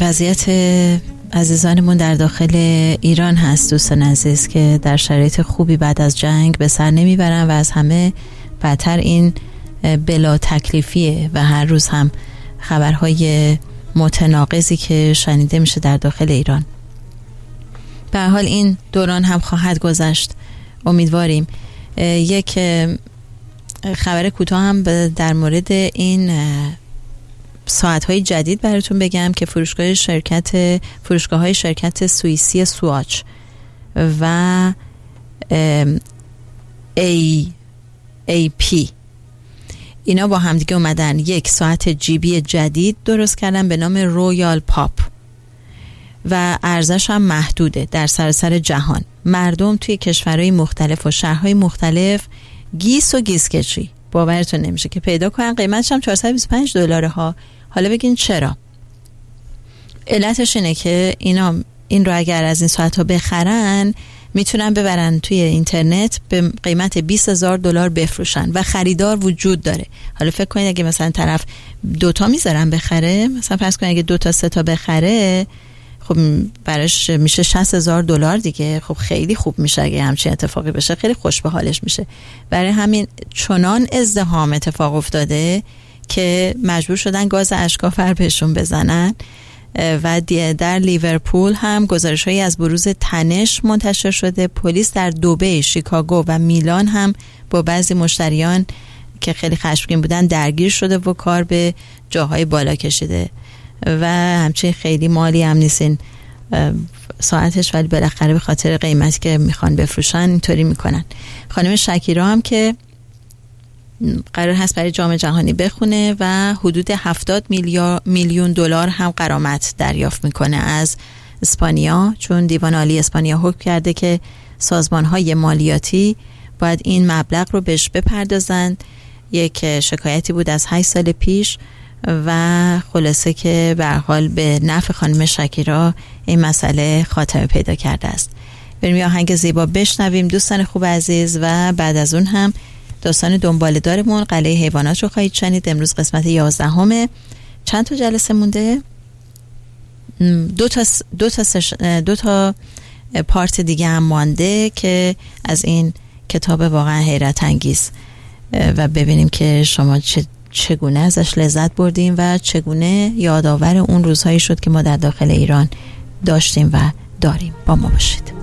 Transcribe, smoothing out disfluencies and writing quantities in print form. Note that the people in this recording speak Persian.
وضعیت عزیزانمون در داخل ایران هست دوستان عزیز که در شرایط خوبی بعد از جنگ به سر نمیبرن و از همه بدتر این بلا تکلیفیه و هر روز هم خبرهای متناقضی که شنیده میشه در داخل ایران. به هر حال این دوران هم خواهد گذشت امیدواریم. یک خبر کوتاه هم در مورد این ساعت‌های جدید براتون بگم که فروشگاه‌های شرکت سوئیسی سواچ و AP اینا با همدیگه اومدن یک ساعت جیبی جدید درست کردن به نام رویال پاپ و ارزش هم محدوده در سراسر جهان. مردم توی کشورهای مختلف و شهرهای مختلف گیس و گیسکشی باورتون نمیشه که پیدا کنن. قیمتش هم $425 ها. حالا بگین چرا؟ علتش اینه که این رو اگر از این ساعت ها بخرن میتونن ببرن توی اینترنت به قیمت $20,000 بفروشن و خریدار وجود داره. حالا فکر کنید اگه مثلا طرف 2 میذارن بخره، مثلا فرض کنید اگه 2 3 بخره، خب براش میشه $60,000 دیگه. خب خیلی خوب میشه اگه همچین اتفاقی بشه، خیلی خوش به حالش میشه. برای همین چنان ازدحام اتفاق افتاده که مجبور شدن گاز اشکافر بهشون بزنن و در لیورپول هم گزارش‌هایی از بروز تنش منتشر شده. پلیس در دبی، شیکاگو و میلان هم با بعضی مشتریان که خیلی خشمگین بودن درگیر شده و کار به جاهای بالا کشیده و همچنین خیلی مالی هم نیستین ساعتش، ولی بالاخره به خاطر قیمتی که میخوان بفروشن اینطوری میکنن. خانم شکیرا هم که قرار هست برای جام جهانی بخونه و حدود $70 میلیون هم غرامت دریافت میکنه از اسپانیا، چون دیوان عالی اسپانیا حکم کرده که سازمان‌های مالیاتی باید این مبلغ رو بهش بپردازن. یک شکایتی بود از 8 سال پیش و خلاصه که به هر حال به نفع خانم شکیرا این مسئله خاتمه پیدا کرده است. بریم یه آهنگ زیبا بشنویم دوستان خوب عزیز و بعد از اون هم داستان دنباله‌دارمون قلعه حیوانات رو خواهید شنید. امروز قسمت 11. چند تا جلسه مونده؟ 2 تا پارت دیگه هم مانده که از این کتاب واقعا حیرت انگیز و ببینیم که شما چگونه ازش لذت بردیم و چگونه یادآور اون روزهایی شد که ما در داخل ایران داشتیم و داریم. با ما باشید.